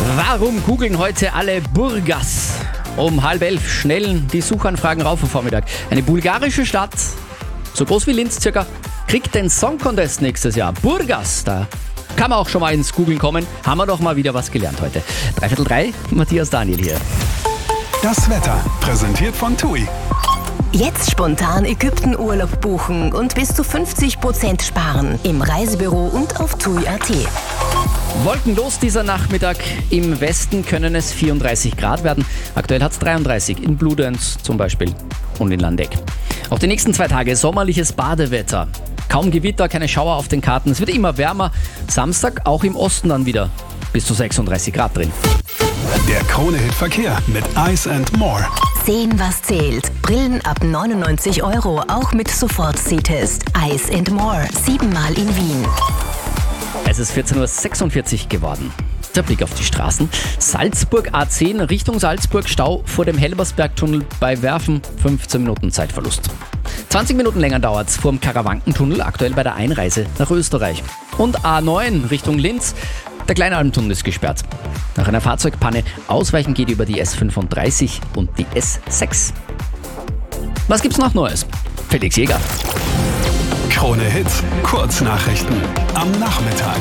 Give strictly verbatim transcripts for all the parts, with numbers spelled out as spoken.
Warum googeln heute alle Burgas? Um halb elf schnell die Suchanfragen rauf am Vormittag. Eine bulgarische Stadt, so groß wie Linz circa, kriegt den Song Contest nächstes Jahr. Burgas, da kann man auch schon mal ins Googlen kommen. Haben wir doch mal wieder was gelernt heute. Dreiviertel drei, Matthias Daniel hier. Das Wetter, präsentiert von TUI. Jetzt spontan Ägypten-Urlaub buchen und bis zu fünfzig Prozent sparen. Im Reisebüro und auf tui punkt at. Wolkenlos dieser Nachmittag. Im Westen können es vierunddreißig Grad werden. Aktuell hat es dreiunddreißig, in Bludenz zum Beispiel und in Landeck. Auch die nächsten zwei Tage sommerliches Badewetter. Kaum Gewitter, keine Schauer auf den Karten. Es wird immer wärmer. Samstag auch im Osten dann wieder bis zu sechsunddreißig Grad drin. Der Krone-Hit Verkehr mit Ice and More. Sehen, was zählt. Brillen ab neunundneunzig Euro, auch mit Sofort-Sehtest. Ice and More, siebenmal in Wien. Es ist vierzehn Uhr sechsundvierzig geworden. Der Blick auf die Straßen. Salzburg A zehn Richtung Salzburg, Stau vor dem Helbersbergtunnel bei Werfen, fünfzehn Minuten Zeitverlust. zwanzig Minuten länger dauert es vor dem Karawankentunnel, aktuell bei der Einreise nach Österreich. Und A neun Richtung Linz, der Kleinalmtunnel ist gesperrt. Nach einer Fahrzeugpanne ausweichen geht über die S fünfunddreißig und die S sechs. Was gibt's noch Neues? Felix Jäger. Krone-Hit, Kurznachrichten am Nachmittag.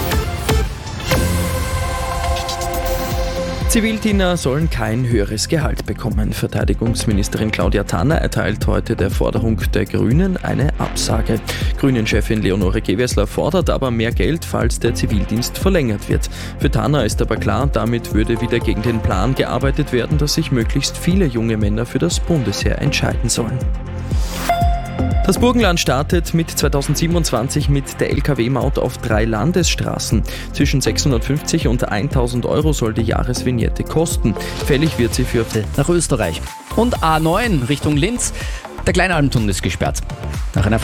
Zivildiener sollen kein höheres Gehalt bekommen. Verteidigungsministerin Claudia Tanner erteilt heute der Forderung der Grünen eine Absage. Grünen-Chefin Leonore Gewessler fordert aber mehr Geld, falls der Zivildienst verlängert wird. Für Tanner ist aber klar, damit würde wieder gegen den Plan gearbeitet werden, dass sich möglichst viele junge Männer für das Bundesheer entscheiden sollen. Das Burgenland startet mit zweitausendsiebenundzwanzig mit der L K W-Maut auf drei Landesstraßen. Zwischen sechshundertfünfzig und tausend Euro soll die Jahresvignette kosten. Fällig wird sie für nach Österreich. Und A neun Richtung Linz, der Kleinalmtunnel ist gesperrt. Nach einer